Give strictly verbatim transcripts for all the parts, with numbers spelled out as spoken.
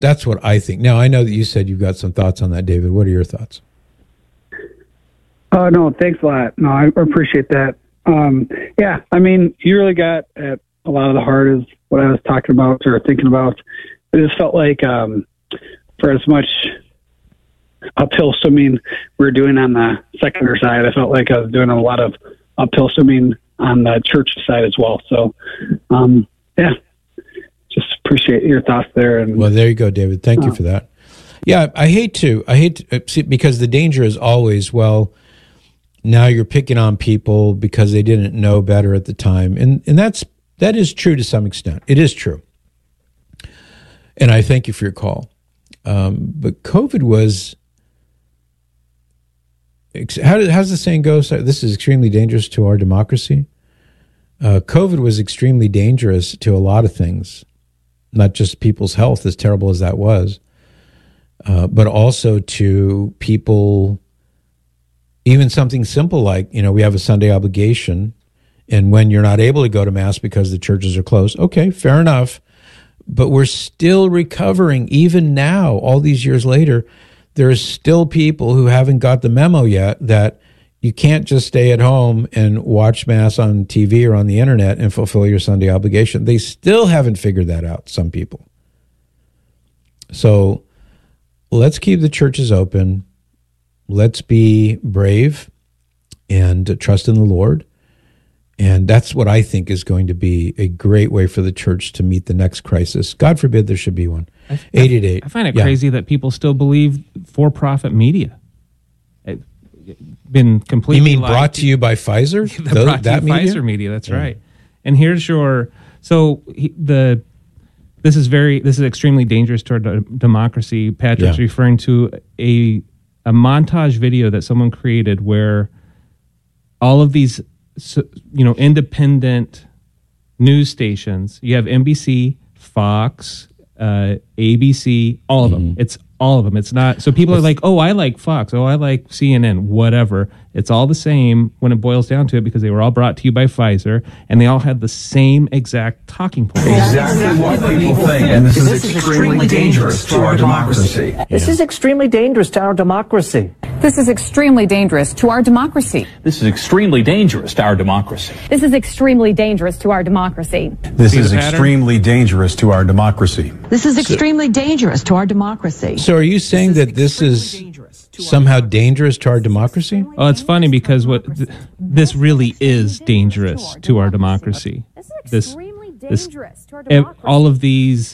That's what I think. Now, I know that you said you've got some thoughts on that, David. What are your thoughts? Oh, no, thanks a lot. No, I appreciate that. Um, yeah, I mean, you really got at a lot of the heart is what I was talking about or thinking about. It just felt like um, for as much uphill swimming we were doing on the secular side, I felt like I was doing a lot of uphill swimming on the church side as well. So, um, yeah, just appreciate your thoughts there. And well, there you go, David. Thank uh, you for that. Yeah, I hate to, I hate to, see, because the danger is always, well, now you're picking on people because they didn't know better at the time. And and that's that is true to some extent. It is true. And I thank you for your call. Um, but COVID was, how did, how's the saying go? This is extremely dangerous to our democracy. Uh, COVID was extremely dangerous to a lot of things, not just people's health, as terrible as that was, uh, but also to people. Even something simple like, you know, we have a Sunday obligation, and when you're not able to go to Mass because the churches are closed, okay, fair enough. But we're still recovering. Even now, all these years later, there's still people who haven't got the memo yet that you can't just stay at home and watch Mass on T V or on the internet and fulfill your Sunday obligation. They still haven't figured that out, some people. So let's keep the churches open. Let's be brave and trust in the Lord. And that's what I think is going to be a great way for the church to meet the next crisis. God forbid there should be one. eight eight eight. I find it yeah. crazy that people still believe for-profit media. It's been completely You mean brought to you by Pfizer? the Those, brought to that you media? Pfizer media, that's yeah. right. And here's your... So he, the... This is very... This is extremely dangerous to our d- democracy. Patrick's Yeah. referring to a... a montage video that someone created where all of these, you know, independent news stations, you have N B C, Fox, uh, A B C, all of them. Mm-hmm. It's all of them. It's not, so people are like, oh, I like Fox. Oh, I like C N N, whatever. It's all the same when it boils down to it because they were all brought to you by Pfizer and they all had the same exact talking points. Exactly what people think. And this, this is extremely dangerous to our democracy. This is extremely dangerous to our democracy. This is extremely dangerous to our democracy. This is extremely dangerous to our democracy. This is extremely dangerous to our democracy. This is extremely dangerous to our democracy. This is extremely dangerous to our democracy. So are you saying that this is somehow dangerous to our democracy? Oh, it's funny because what th- this really is dangerous to our democracy. This, this, ev- all of these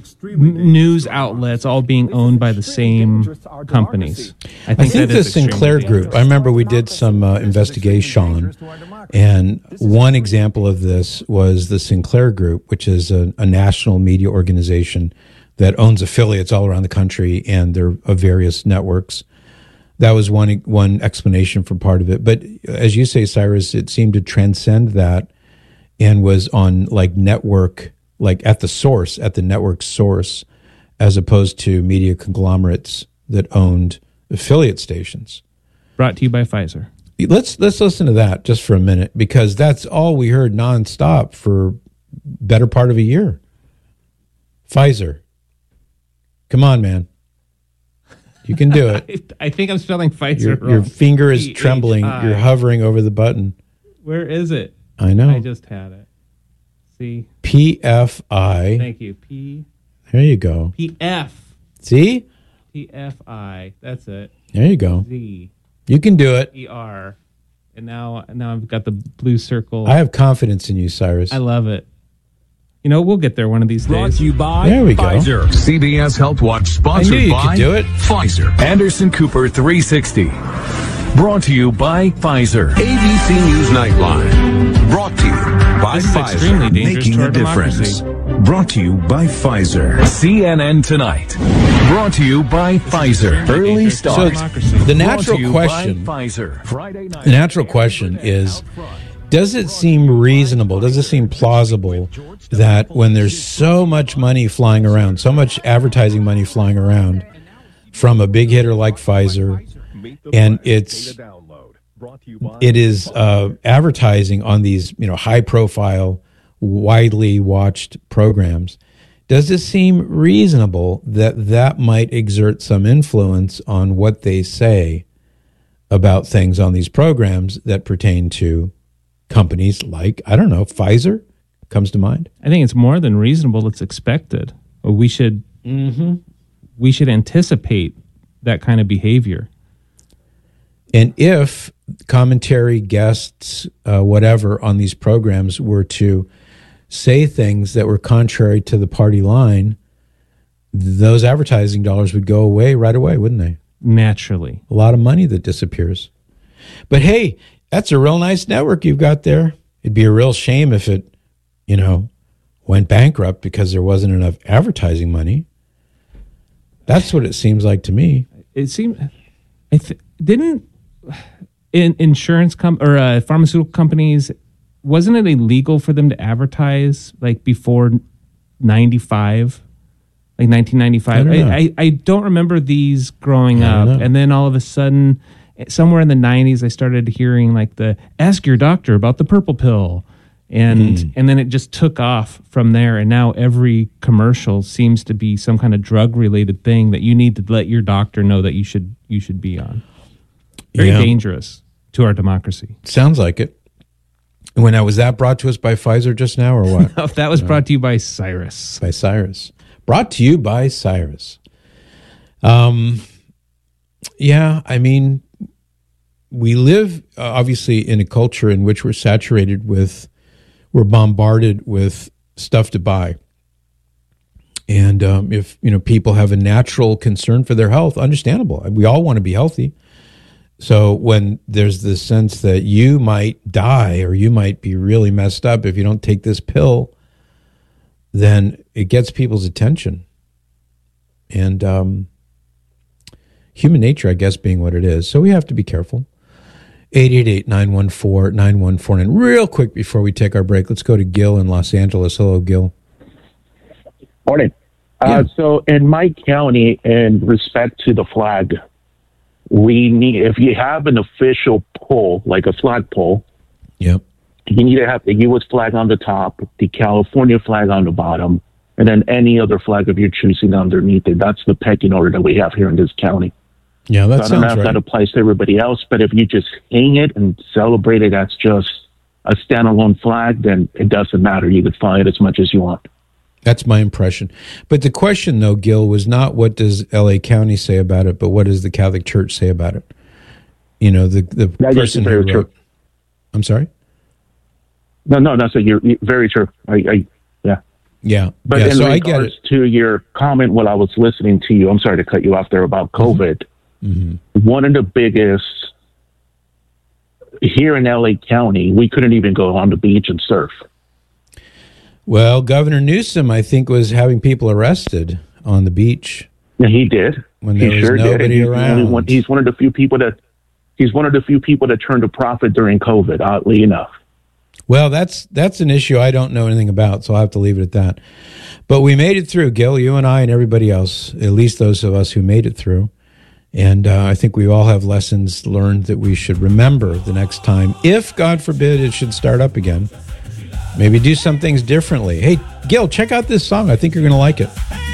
m- news outlets all being owned by the same companies. I think, I think that the is Sinclair Group, I remember we did some uh, investigation, and one example of this was the Sinclair Group, which is a, a national media organization that owns affiliates all around the country, and they're of various networks. That was one one explanation for part of it. But as you say, Cyrus, it seemed to transcend that and was on like network, like at the source, at the network source, as opposed to media conglomerates that owned affiliate stations. Brought to you by Pfizer. Let's let's listen to that just for a minute, because that's all we heard nonstop for better part of a year. Pfizer. Come on, man. You can do it. I think I'm spelling Pfizer your, wrong. Your finger is P H I trembling. You're hovering over the button. Where is it? I know. I just had it. See? P F I. Thank you. P. There you go. P F. See? P F I. That's it. There you go. Z. You can do it. E R. And now, now I've got the blue circle. I have confidence in you, Cyrus. I love it. You know, we'll get there one of these days. Brought to you by there we go. Pfizer. C B S Health Watch sponsored I knew you by could do it. Pfizer. Anderson Cooper three sixty. Brought to you by Pfizer. A B C News Nightline. Brought to you by this is Pfizer. Extremely dangerous Making to our a difference. democracy. Brought to you by Pfizer. C N N Tonight. Brought to you by Pfizer. Early start. So the natural question, Pfizer. Friday night. the natural question is, does it seem reasonable, does it seem plausible that when there's so much money flying around, so much advertising money flying around from a big hitter like Pfizer, and it's it is uh, advertising on these, you know, high-profile, widely watched programs, Does it seem reasonable that that might exert some influence on what they say about things on these programs that pertain to companies like, I don't know, Pfizer comes to mind? I think it's more than reasonable. It's expected. We should mm-hmm. we should anticipate that kind of behavior. And if commentary guests, uh, whatever, on these programs were to say things that were contrary to the party line, those advertising dollars would go away right away, wouldn't they? Naturally. A lot of money that disappears. But hey, that's a real nice network you've got there. It'd be a real shame if it, you know, went bankrupt because there wasn't enough advertising money. That's what it seems like to me. It seemed, I th- didn't in insurance com- or uh, pharmaceutical companies, wasn't it illegal for them to advertise like before ninety-five, like nineteen ninety-five? I don't, I, I, I don't remember these growing up. know. And then all of a sudden, somewhere in the nineties, I started hearing like the ask your doctor about the purple pill. And mm. and then it just took off from there. And now every commercial seems to be some kind of drug related thing that you need to let your doctor know that you should you should be on. Very yeah. dangerous to our democracy. Sounds like it. When now, was that brought to us by Pfizer just now, or what? No, that was no. brought to you by Cyrus. By Cyrus. Brought to you by Cyrus. Um, yeah, I mean, we live uh, obviously in a culture in which we're saturated with, we're bombarded with stuff to buy. And um, if you know people have a natural concern for their health, understandable. We all want to be healthy. So when there's this sense that you might die or you might be really messed up if you don't take this pill, then it gets people's attention. And um, human nature, I guess, being what it is. So we have to be careful. eight eight eight, nine one four, nine one four nine. Real quick before we take our break, let's go to Gil in Los Angeles. Hello, Gil. Morning. Yeah. Uh, so in my county, in respect to the flag, we need, if you have an official pole, like a flagpole, yep, you need to have the U S flag on the top, the California flag on the bottom, and then any other flag of your choosing underneath it. That's the pecking order that we have here in this county. Yeah, that so I don't know sounds if right. that applies to everybody else, but if you just hang it and celebrate it as just a standalone flag, then it doesn't matter. You could fly it as much as you want. That's my impression. But the question, though, Gil, was not what does L A County say about it, but what does the Catholic Church say about it? You know, the the that person who wrote. True. I'm sorry? No, no, no. So you're, you're very true. I, I, yeah. Yeah. But yeah, in so regards I get it. to your comment while I was listening to you, I'm sorry to cut you off there about COVID. Mm-hmm. One of the biggest here in L A County, we couldn't even go on the beach and surf. Well, Governor Newsom, I think, was having people arrested on the beach. Yeah, he did. When there he was sure nobody did. He's around. One, he's one of the few people that he's one of the few people that turned a profit during COVID, oddly enough. Well, that's that's an issue I don't know anything about, so I'll have to leave it at that. But we made it through, Gil, you and I and everybody else, at least those of us who made it through. And uh, I think we all have lessons learned that we should remember the next time, if, God forbid, it should start up again. Maybe do some things differently. Hey, Gil, check out this song. I think you're going to like it.